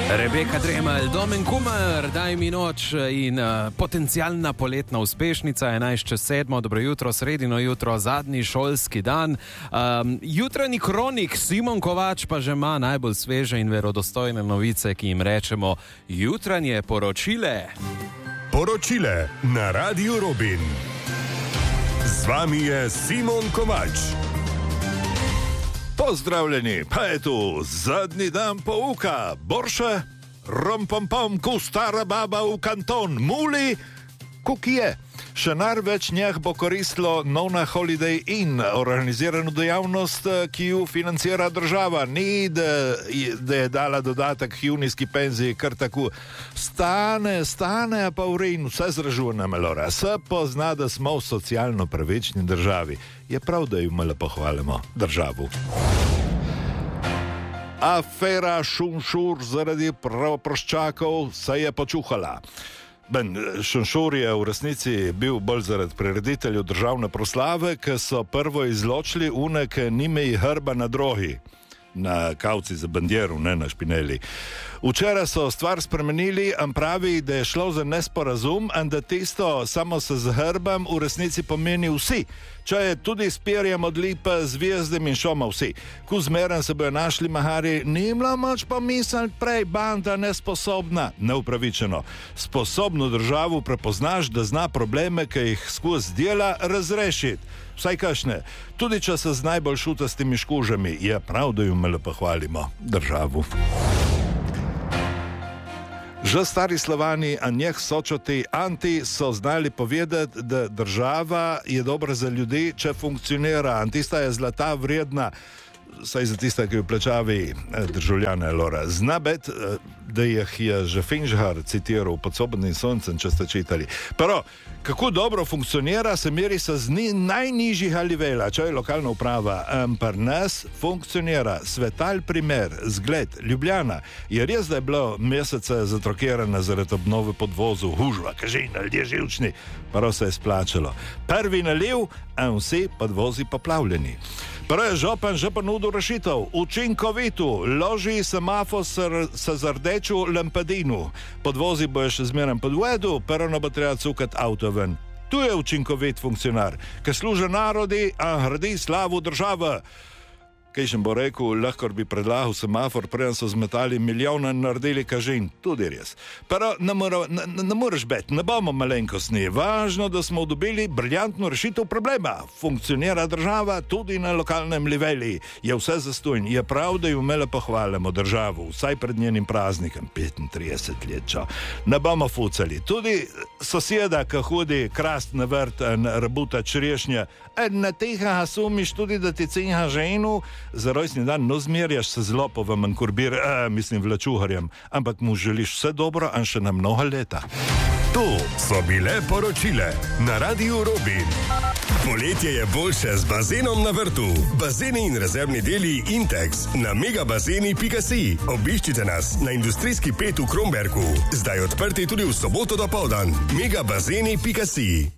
Rebeka Dremelj, Domen Kumer, daj mi noč in potencijalna poletna uspešnica, 11:07, dobro jutro, sredino jutro, zadnji šolski dan. Jutranji kronik Simon Kovač pa že ima najbolj sveže in verodostojne novice, ki jim rečemo jutranje poročile. Poročile na Radiu Robin. Z vami je Simon Kovač. Pozdravljeni, pa je tu zadnji dan pouka. Borše, rompompom, ko stara baba v kanton, muli, kuk je. Še največ njih bo koristilo Nona Holiday Inn, organizirano dejavnost, ki jo financira država. Ni, da je dala dodatek k junijski penziji, kar tako stane, pa v redu, vse zražuje na melora. Se pozna, da smo v socialno pravični državi. Je prav, da jo malo pohvalimo državu. Afera Šunšur zaradi pravoproščakov se je počuhala. Šunšur je v resnici bil bolj zaradi prirediteljev državne proslave, ki so prvo izločili unek nimej hrba na drogi, na kavci za bandjeru, ne na špineli. Včeraj so stvar spremenili, in pravi, da je šlo za nesporazum in da tisto samo se z hrbom v resnici pomeni vsi. Če je tudi s perjem od lipe, zvezdem in šoma vsi. Ko zmeren se bojo našli mahari, ni bila moč pa misel prej, banda nesposobna, neupravičeno. Sposobno državo prepoznaš, da zna probleme, ki jih skozi dela, razrešiti. Vsaj kašne, tudi če se z najbolj šutastimi škužami, je prav, da jo malo pohvalimo državu. Že stari Slovani, a njeh sočoti anti so znali povedati, da država je dobra za ljudi, če funkcionira, in tista je zlata vredna, saj za tista, ki jo plačavi državljane Lora. Zna bet, da jih je že Finžhar citiral pod Sobotnim soncem, če ste čitali. Prvo, kako dobro funkcionira, se meri se z najnižjih alivela, če je lokalna uprava, pri nas funkcionira svetal primer, zgled, Ljubljana. Je res, da je bilo mesece zatrokirana zaradi obnove podvozu, hužva, kažina, ljudje živčni, prvo se je splačalo. Prvi naliv, a vsi podvozi poplavljeni. Prvo je župan že ponudil rešitev, učinkovitu, loži semafor se z rdečo lampadino. Podvozi bojo še zmeraj pod vodu, prvo bo treba cukati avto ven. Tu je učinkovit funkcionar, ki služi narodi, a hrdi slavu države. Kaj še bo rekel, lahko bi predlagal semafor, preden so zmetali milijone in naredili kažin. Tudi res. Pero ne moreš biti, ne bomo malenkostni. Važno, da smo dobili briljantno rešitev problema. Funkcionira država tudi na lokalnem nivelu. Je vse zastojn. Je prav, da jo imele pohvalimo državu, vsaj pred njenim praznikom, 35 let čo. Ne bomo fucali. Tudi soseda, ki hodi krast na vrt in rabuta črešnje, na teha sumiš tudi, da ti cinha ženu, za rojstni dan no zmerjaš se z lopovem in vlačuharjem, ampak mu želiš vse dobro in še na mnoga leta. To so bile poročile na Radiu Robin. Poletje je boljše z bazenom na vrtu. Bazeni in rezervni deli Intex na megabazeni.si. Obiščite nas na industrijski 5 v Kromberku. Zdaj odprti tudi v soboto dopoldan. megabazeni.si